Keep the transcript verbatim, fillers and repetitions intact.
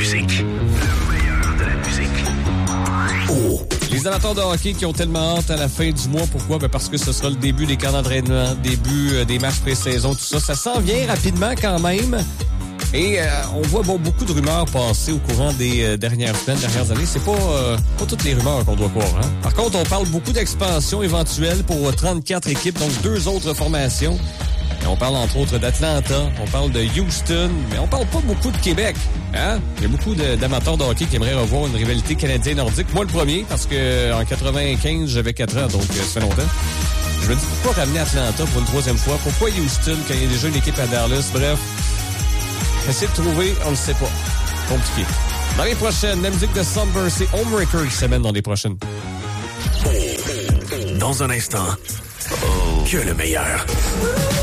musique. Le meilleur de la musique. Oh. Les amateurs de hockey qui ont tellement hâte à la fin du mois. Pourquoi? Ben parce que ce sera le début des camps d'entraînement, début euh, des matchs pré-saison, tout ça. Ça s'en vient rapidement quand même. Et euh, on voit bon, beaucoup de rumeurs passer au courant des euh, dernières semaines, dernières années. C'est pas, euh, pas toutes les rumeurs qu'on doit croire. Hein? Par contre, on parle beaucoup d'expansion éventuelle pour trente-quatre équipes, donc deux autres formations. Et on parle entre autres d'Atlanta, on parle de Houston, mais on parle pas beaucoup de Québec. Hein? Il y a beaucoup de, d'amateurs de hockey qui aimeraient revoir une rivalité canadienne-nordique. Moi, le premier, parce que en quatre-vingt-quinze, j'avais quatre ans, donc ça fait longtemps. Je me dis, pourquoi ramener Atlanta pour une troisième fois? Pourquoi Houston quand il y a déjà une équipe à Dallas? Bref, essayer de trouver, on le sait pas. Compliqué. Dans les prochaines, la musique de Somber, c'est Homewrecker qui s'amène dans les prochaines. Dans un instant, oh, que le meilleur.